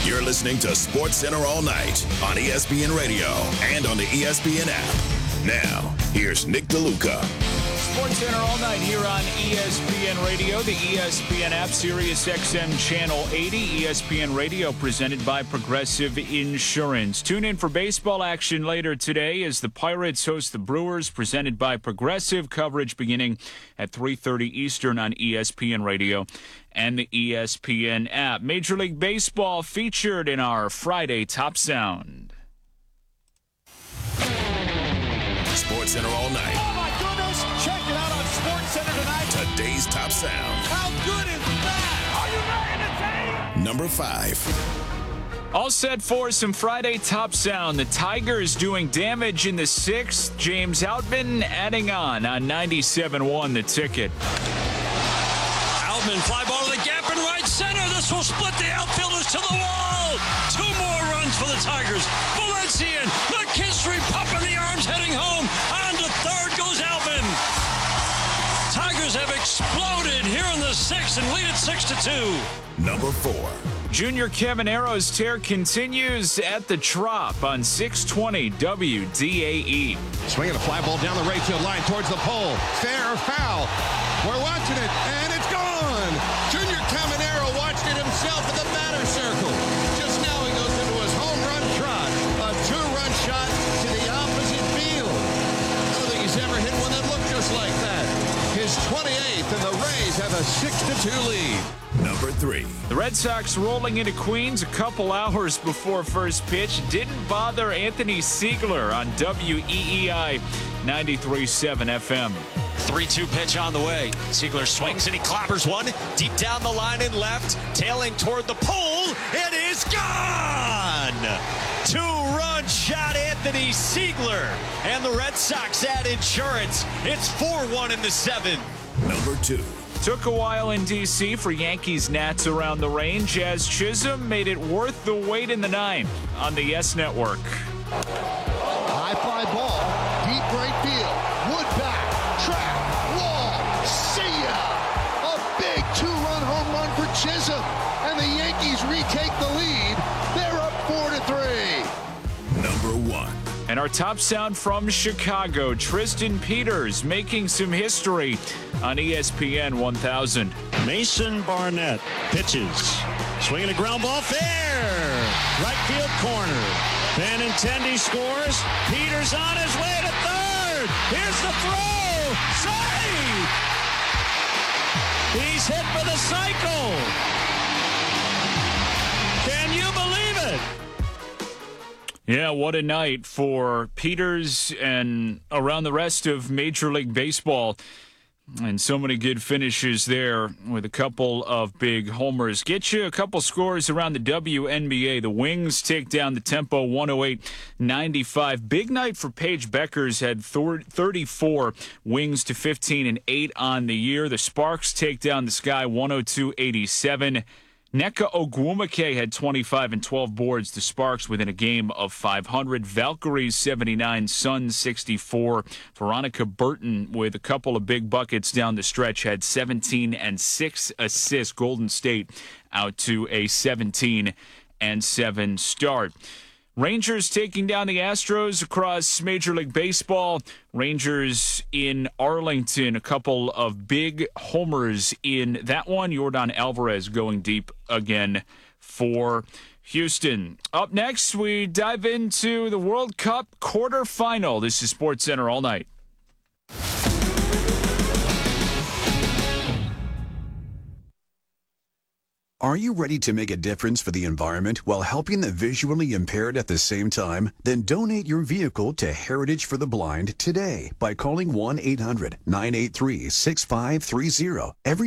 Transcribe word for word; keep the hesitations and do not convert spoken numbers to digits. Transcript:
You're listening to Sports Center all night on E S P N Radio and on the E S P N app. Now, here's Nick DeLuca. Sports Center all night here on E S P N Radio, the E S P N app, Sirius X M Channel eighty, E S P N Radio presented by Progressive Insurance. Tune in for baseball action later today as the Pirates host the Brewers, presented by Progressive. Coverage beginning at three thirty Eastern on E S P N Radio and the E S P N app. Major League Baseball featured in our Friday Top Sound. Sports Center all night. Oh, my goodness. Check it out on Sports Center tonight. Today's Top Sound. How good is that? Are you ready to take? Number five. All set for some Friday Top Sound. The Tigers doing damage in the sixth. James Outman adding on on ninety-seven one The Ticket. Outman, fly ball to the gap in right center. This will split the outfielders to the wall. Two more runs for the Tigers. Valencian, McKinstry pumping the arms, heading home. On to third goes Outman. Tigers have exploded here in the sixth and lead it six to two. Number four. Junior Cavanero's tear continues at the Trop on six twenty W D A E. Swinging a fly ball down the right field line towards the pole. Fair or foul? We're watching it, and it's gone. Junior Cavanero watched it himself in the batter circle. Just now he goes into his home run trot. A two-run shot to the opposite field. I don't think he's ever hit one that looked just like that. His twenty-eighth, and the Rays have a six to two lead. Number three. The Red Sox rolling into Queens a couple hours before first pitch. Didn't bother Anthony Siegler on W E E I ninety-three point seven F M. three two pitch on the way. Siegler swings and he clobbers one deep down the line and left, tailing toward the pole. It is gone! Two-run shot, Anthony Siegler. And the Red Sox add insurance. It's four one in the seventh. Number two. Took a while in D C for Yankees Nats around the rain. Jazz Chisholm made it worth the wait in the ninth on the Yes Network. High fly ball, deep right field. Wood back, track, wall. See ya! A big two-run home run for Chisholm, and the Yankees retake the lead. They're up four to three. Number one. And our top sound from Chicago, Tristan Peters making some history on E S P N one thousand. Mason Barnett pitches. Swinging a ground ball, fair. Right field corner. Benintendi scores. Peters on his way to third. Here's the throw. Save! He's hit for the cycle. Can you believe it? Yeah, what a night for Peters and around the rest of Major League Baseball. And so many good finishes there with a couple of big homers. Get you a couple scores around the W N B A. The Wings take down the Tempo one oh eight ninety-five. Big night for Paige Beckers, had thirty-four, Wings to fifteen and eight on the year. The Sparks take down the Sky one oh two eighty-seven. Nneka Ogwumike had twenty-five and twelve boards. The Sparks within a game of five hundred. Valkyries seventy-nine, Suns sixty-four. Veronica Burton with a couple of big buckets down the stretch had seventeen and six assists. Golden State out to a seventeen and seven start. Rangers taking down the Astros across Major League Baseball. Rangers in Arlington, a couple of big homers in that one. Yordan Alvarez going deep again for Houston. Up next, we dive into the World Cup quarterfinal. This is Sports Center all night. Are you ready to make a difference for the environment while helping the visually impaired at the same time? Then donate your vehicle to Heritage for the Blind today by calling one eight hundred nine eight three six five three zero. Every